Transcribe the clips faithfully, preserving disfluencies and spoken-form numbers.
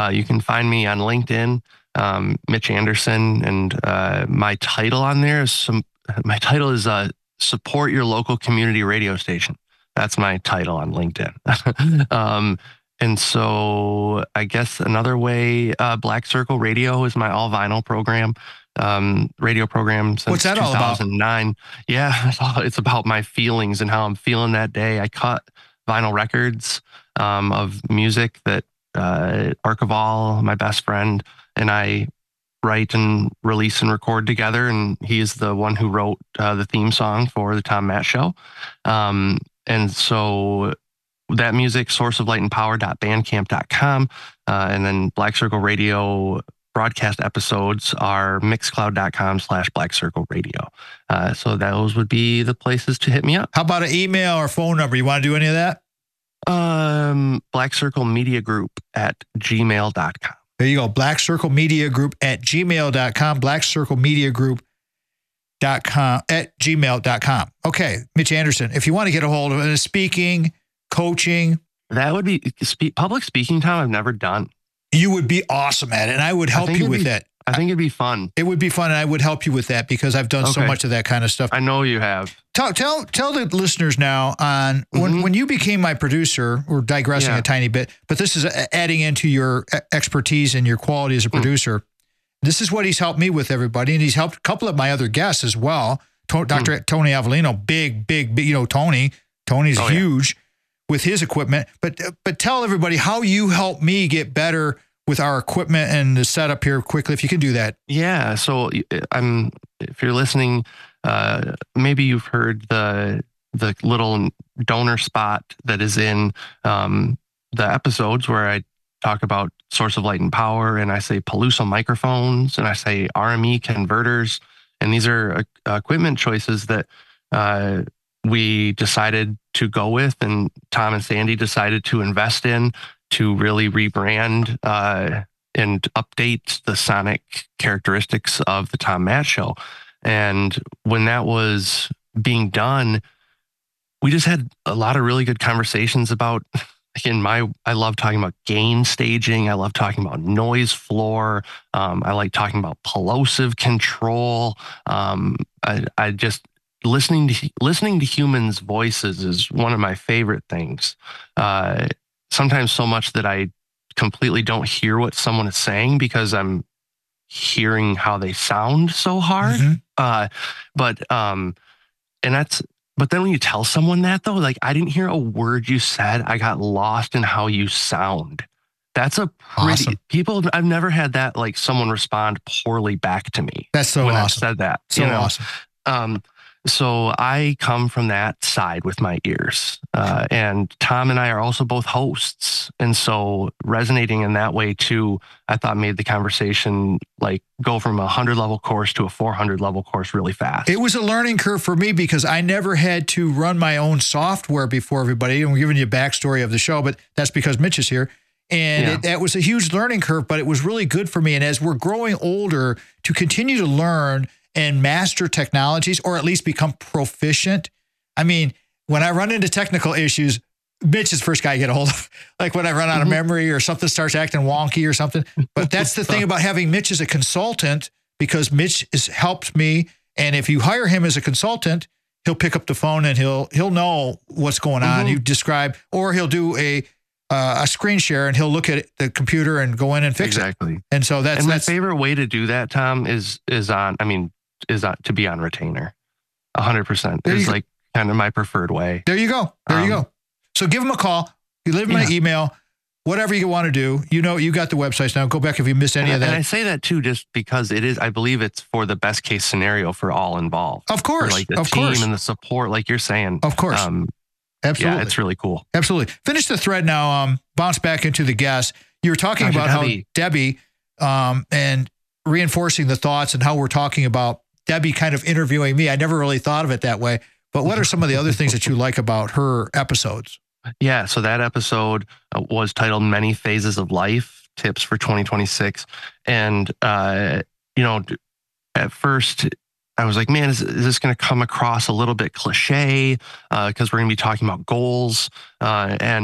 Uh, you can find me on LinkedIn, um, Mitch Anderson, and uh, my title on there is some. My title is uh, support your local community radio station. That's my title on LinkedIn. um, and so I guess another way, uh, Black Circle Radio is my all vinyl program. Um, radio program since What's that all about? two thousand nine. Yeah, it's, all, it's about my feelings and how I'm feeling that day. I cut vinyl records um, of music that uh, Archival, my best friend, and I write and release and record together. And he is the one who wrote uh, the theme song for the Tom Matt Show. Um, and so that music, source of light and power dot bandcamp dot com, uh, and then Black Circle Radio broadcast episodes are mixcloud dot com slash Black Circle Radio. Uh, so those would be the places to hit me up. How about an email or phone number? You want to do any of that? Um, Black Circle Media Group at gmail dot com. There you go. Black Circle Media Group at gmail dot com. Black Circle Media Group dot com at gmail dot com. Okay, Mitch Anderson, if you want to get a hold of it, speaking, coaching. That would be spe- public speaking time I've never done. You would be awesome at it, and I would help you with be, that. I think it'd be fun. It would be fun, and I would help you with that because I've done okay. so much of that kind of stuff. I know you have. Tell tell tell the listeners now on mm-hmm. when when you became my producer. We're digressing yeah. a tiny bit, but this is adding into your expertise and your quality as a producer. Mm. This is what he's helped me with, everybody, and he's helped a couple of my other guests as well. To- Doctor Mm. Tony Avellino, big, big, big, you know, Tony. Tony's oh, huge yeah. with his equipment. But but tell everybody how you help me get better with our equipment and the setup here quickly, if you can do that. Yeah. So I'm, if you're listening, uh, maybe you've heard the, the little donor spot that is in, um, the episodes where I talk about source of light and power, and I say Peluso microphones, and I say R M E converters. And these are uh, equipment choices that, uh, we decided to go with, and Tom and Sandy decided to invest in, to really rebrand uh, and update the sonic characteristics of the Tom Matt Show. And when that was being done, we just had a lot of really good conversations about, in my, I love talking about gain staging. I love talking about noise floor. Um, I like talking about plosive control. Um, I, I just, listening to, listening to humans' voices is one of my favorite things. Uh, Sometimes so much that I completely don't hear what someone is saying because I'm hearing how they sound so hard. Mm-hmm. Uh, but, um, and that's, but then when you tell someone that though, like I didn't hear a word you said. I got lost in how you sound. That's a pretty, awesome. People, I've never had that, like someone respond poorly back to me. That's so when awesome. I said that. So you know? awesome. Um, So I come from that side with my ears. Uh, and Tom and I are also both hosts. And so resonating in that way too, I thought made the conversation like go from a hundred level course to a four hundred level course really fast. It was a learning curve for me because I never had to run my own software before everybody. And we're giving you a backstory of the show, but that's because Mitch is here. And yeah. it, that was a huge learning curve, but it was really good for me. And as we're growing older, to continue to learn and master technologies, or at least become proficient. I mean, when I run into technical issues, Mitch is the first guy I get a hold of. Like when I run out of mm-hmm. memory or something starts acting wonky or something. But that's the thing about having Mitch as a consultant, because Mitch has helped me. And if you hire him as a consultant, he'll pick up the phone and he'll he'll know what's going on. Mm-hmm. You describe, or he'll do a uh, a screen share and he'll look at the computer and go in and fix exactly. it. Exactly. And so that's and my that's, favorite way to do that, Tom, is is on. I mean. is not to be on retainer. A hundred percent is like kind of my preferred way. There you go. There um, you go. So give them a call. You leave them yeah. an email, whatever you want to do. You know, you got the websites now. Go back if you missed any and, of that. And I say that too, just because it is, I believe it's for the best case scenario for all involved. Of course. For like the of team course. and the support, like you're saying. Of course. Um, Absolutely. Yeah, it's really cool. Absolutely. Finish the thread now. Um, bounce back into the guest. You were talking Doctor about Debbie. how Debbie, um, and reinforcing the thoughts and how we're talking about Debbie kind of interviewing me. I never really thought of it that way. But what are some of the other things that you like about her episodes? Yeah, so that episode was titled Many Phases of Life, Tips for twenty twenty-six. And, uh, you know, at first I was like, man, is, is this going to come across a little bit cliche? Because uh, we're going to be talking about goals. Uh, and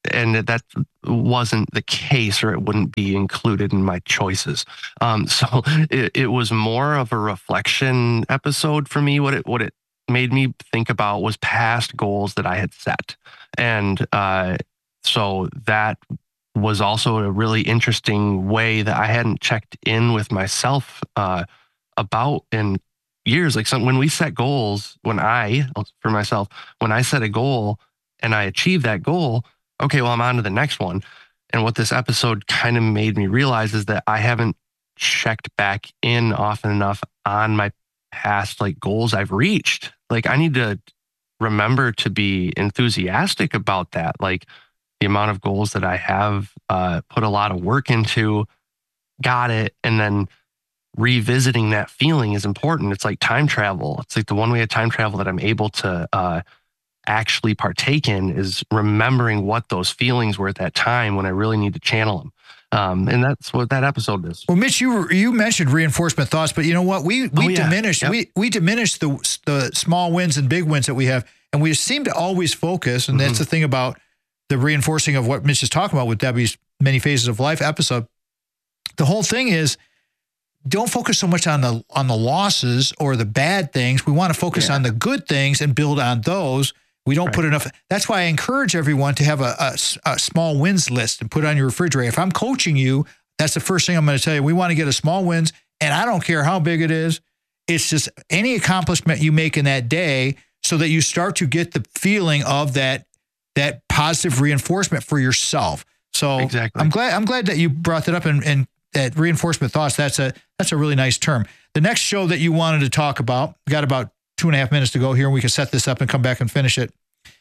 and that wasn't the case, or it wouldn't be included in my choices. Um, so it, it was more of a reflection episode for me. What it what it made me think about was past goals that I had set, and uh, so that was also a really interesting way that I hadn't checked in with myself uh, about in years. Like some, when we set goals, when I, for myself, when I set a goal and I achieve that goal, okay, well, I'm on to the next one. And what this episode kind of made me realize is that I haven't checked back in often enough on my past like goals I've reached. Like I need to remember to be enthusiastic about that. Like the amount of goals that I have uh, put a lot of work into, got it. And then revisiting that feeling is important. It's like time travel. It's like the one way of time travel that I'm able to uh, actually partake in is remembering what those feelings were at that time when I really need to channel them. Um, and that's what that episode is. Well, Mitch, you you mentioned reinforcement thoughts, but you know what? We we oh, yeah. diminished yep. we we diminished the the small wins and big wins that we have, and we seem to always focus. And mm-hmm. that's the thing about the reinforcing of what Mitch is talking about with Debbie's Many Phases of Life episode. The whole thing is, don't focus so much on the on the losses or the bad things. We want to focus yeah. on the good things and build on those. We don't right. put enough. That's why I encourage everyone to have a, a, a small wins list and put it on your refrigerator. If I'm coaching you, that's the first thing I'm going to tell you. We want to get a small wins, and I don't care how big it is. It's just any accomplishment you make in that day so that you start to get the feeling of that that positive reinforcement for yourself. So exactly. I'm glad I'm glad that you brought that up and, and that reinforcement thoughts. That's a that's a really nice term. The next show that you wanted to talk about, we got about two and a half minutes to go here, and we can set this up and come back and finish it.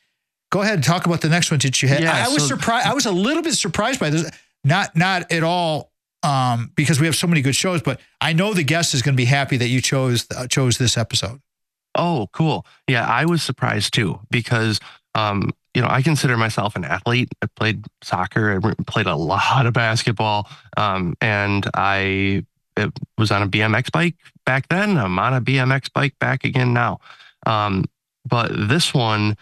Go ahead and talk about the next one that you had. Yeah, I, I was so, surprised. I was a little bit surprised by this. Not not at all, um, because we have so many good shows. But I know the guest is going to be happy that you chose uh, chose this episode. Oh, cool. Yeah, I was surprised too because um, you know I consider myself an athlete. I played soccer. I played a lot of basketball, um, and I it was on a B M X bike back then. I'm on a B M X bike back again now. Um, but this one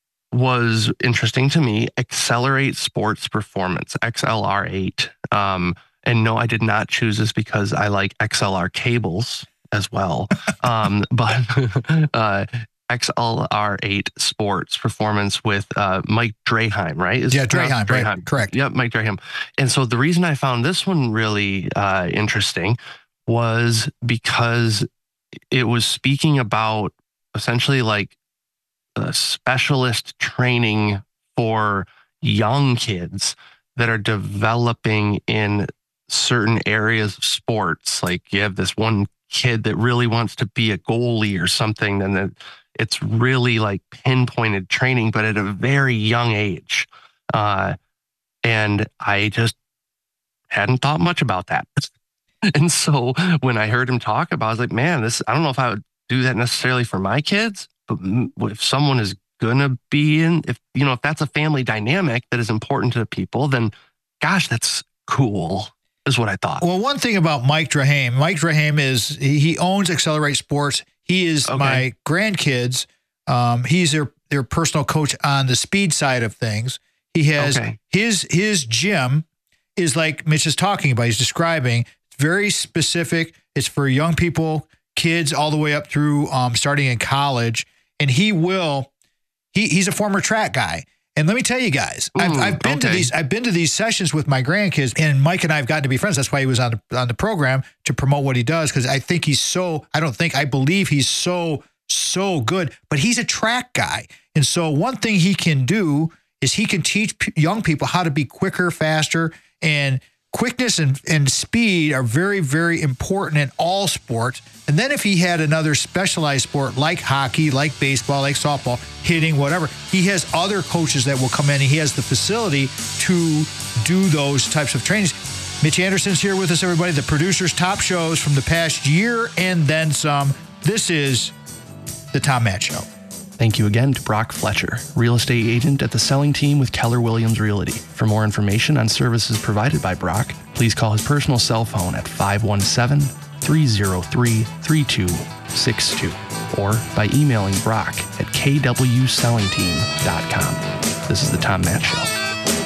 was interesting to me. Accelerate Sports Performance, X L R eight. Um, and no, I did not choose this because I like X L R cables as well. um, but uh, X L R eight Sports Performance with uh, Mike Draheim, right? Is yeah, Draheim, Draheim. Right, correct. Yep, Mike Draheim. And so the reason I found this one really uh, interesting was because it was speaking about essentially like a specialist training for young kids that are developing in certain areas of sports. Like you have this one kid that really wants to be a goalie or something, then it's really like pinpointed training, but at a very young age. Uh, and I just hadn't thought much about that. And so when I heard him talk about it, I was like, man, this, I don't know if I would do that necessarily for my kids, but if someone is going to be in, if, you know, if that's a family dynamic that is important to people, then gosh, that's cool, is what I thought. Well, one thing about Mike Draheim, Mike Draheim is, he, he owns Accelerate Sports. He is okay. my grandkids. Um, he's their, their personal coach on the speed side of things. He has okay. his, his gym is like Mitch is talking about. He's describing, it's very specific. It's for young people, kids, all the way up through um, starting in college. And he will, he he's a former track guy. And let me tell you guys, Ooh, I've, I've been okay. to these, I've been to these sessions with my grandkids, and Mike and I have gotten to be friends. That's why he was on the, on the program to promote what he does. Cause I think he's so, I don't think, I believe he's so, so good, but he's a track guy. And so one thing he can do is he can teach p- young people how to be quicker, faster, and quickness and, and speed are very, very important in all sports. And then if he had another specialized sport like hockey, like baseball, like softball, hitting, whatever, he has other coaches that will come in. And he has the facility to do those types of trainings. Mitch Anderson's here with us, everybody. The producer's top shows from the past year and then some. This is the Tom Matt Show. Thank you again to Brock Fletcher, real estate agent at the selling team with Keller Williams Realty. For more information on services provided by Brock, please call his personal cell phone at five one seven, three zero three, three two six two or by emailing Brock at k w selling team dot com. This is the Tom Matt Show.